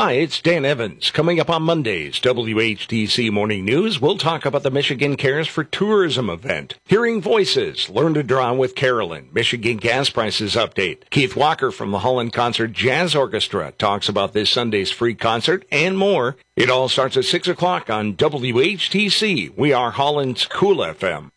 Hi, it's Dan Evans. Coming up on Monday's WHTC Morning News, we'll talk about the Michigan Cares for Tourism event. Hearing Voices, Learn to Draw with Carolyn, Michigan gas prices update. Keith Walker from the Holland Concert Jazz Orchestra talks about this Sunday's free concert and more. It all starts at 6 o'clock on WHTC. We are Holland's Cool FM.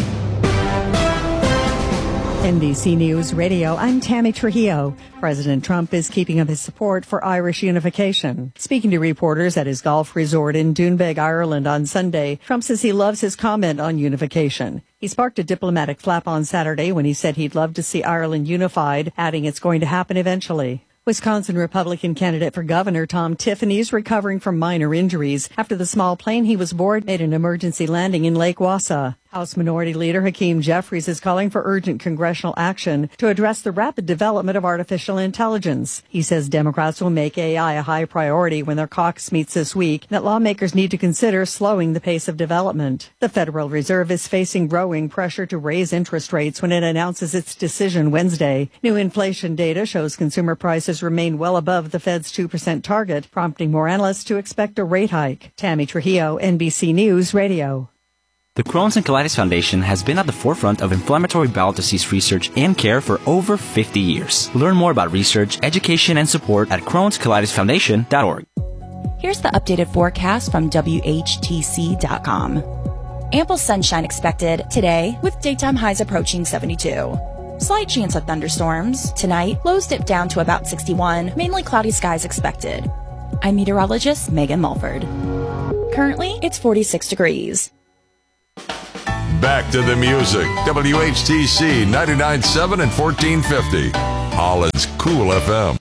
NBC News Radio, I'm Tammy Trujillo. President Trump is keeping up his support for Irish unification. Speaking to reporters at his golf resort in Doonbeg, Ireland on Sunday, Trump says he loves his comment on unification. He sparked a diplomatic flap on Saturday when he said he'd love to see Ireland unified, adding it's going to happen eventually. Wisconsin Republican candidate for governor Tom Tiffany is recovering from minor injuries after the small plane he was aboard made an emergency landing in Lake Wausau. House Minority Leader Hakeem Jeffries is calling for urgent congressional action to address the rapid development of artificial intelligence. He says Democrats will make AI a high priority when their caucus meets this week, that lawmakers need to consider slowing the pace of development. The Federal Reserve is facing growing pressure to raise interest rates when it announces its decision Wednesday. New inflation data shows consumer prices remain well above the Fed's 2% target, prompting more analysts to expect a rate hike. Tammy Trujillo, NBC News Radio. The Crohn's and Colitis Foundation has been at the forefront of inflammatory bowel disease research and care for over 50 years. Learn more about research, education, and support at Crohn'sColitisFoundation.org. Here's the updated forecast from WHTC.com. Ample sunshine expected today with daytime highs approaching 72. Slight chance of thunderstorms. Tonight, lows dip down to about 61, mainly cloudy skies expected. I'm meteorologist Megan Mulford. Currently, it's 46 degrees. Back to the music. WHTC 99.7 and 1450. Holland's Cool FM.